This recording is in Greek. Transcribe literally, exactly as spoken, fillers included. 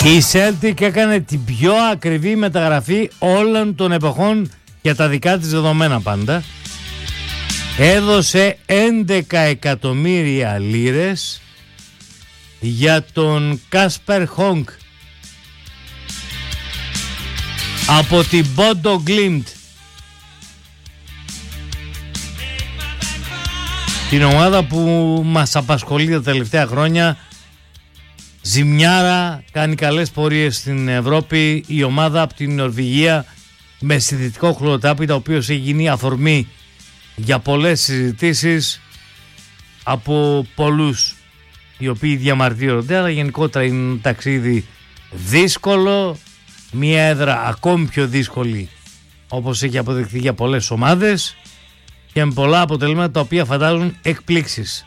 Και η Celtic έκανε την πιο ακριβή μεταγραφή όλων των εποχών για τα δικά της δεδομένα πάντα. Έδωσε έντεκα εκατομμύρια λίρες για τον Κάσπερ Χόγκ από την Bodo Glimt, την ομάδα που μας απασχολεί τα τελευταία χρόνια. Ζημιάρα, κάνει καλές πορείες στην Ευρώπη. Η ομάδα από την Νορβηγία με συνδυτικό χλωροτάπητα, ο οποίος έχει γίνει αφορμή για πολλές συζητήσεις από πολλούς οι οποίοι διαμαρτύρονται, αλλά γενικότερα είναι ένα ταξίδι δύσκολο, μια έδρα ακόμη πιο δύσκολη όπως έχει αποδειχθεί για πολλές ομάδες και με πολλά αποτελέσματα τα οποία φαντάζουν εκπλήξεις.